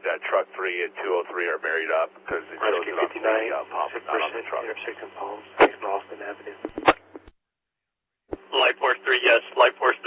that truck 3 and 203 are married up because it shows it on the pump, not on the truck. Intersection Palms, 6 Austin Avenue. Light Force 3, yes. Light Force